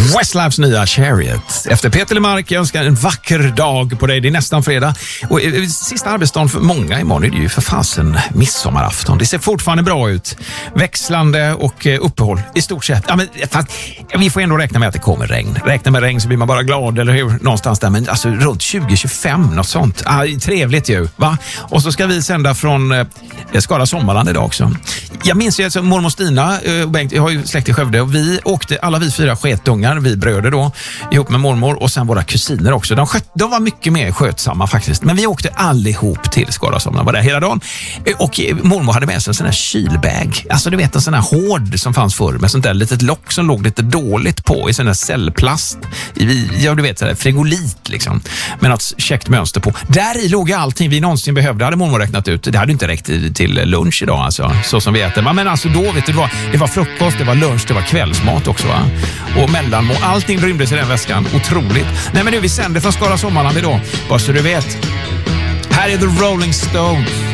Westlifes nya Chariot. Efter Peter Lemark, jag önskar en vacker dag på dig. Det är nästan fredag. Och sista arbetsdagen för många imorgon är det ju för fasen midsommarafton. Det ser fortfarande bra ut. Växlande och uppehåll i stort sett. Ja, men, fast, vi får ändå räkna med att det kommer regn. Räkna med regn så blir man bara glad, eller hur? Någonstans där. Men alltså runt 2025, något sånt. Trevligt ju, va? Och så ska vi sända från Skara Sommarland idag också. Jag minns ju att mormor Stina och Bengt, jag har ju släkt i Skövde, och vi åkte, alla vi 4 sketungar, vi bröder då, ihop med mormor och sen våra kusiner också. De var mycket mer skötsamma faktiskt. Men vi åkte allihop till Skara Sommarland, var där hela dagen. Och mormor hade med sig en sån här kylbag. Alltså du vet, en sån här hård som fanns förr med sånt där litet lock som låg lite dåligt på i sån här cellplast. Ja, du vet, sådär frigolit liksom. Med något käckt mönster på. Där i låg allting vi någonsin behövde, hade mormor räknat ut. Det hade inte räckt till lunch idag alltså, så som vi äter. Men alltså då, vet du, det var frukost, det var lunch, det var kvällsmat också, va? Och mellanmål, allting rymdes i den väskan. Otroligt. Nej, men nu vi sänder från Skara Sommarland idag, bara så du vet. Här är The Rolling Stones.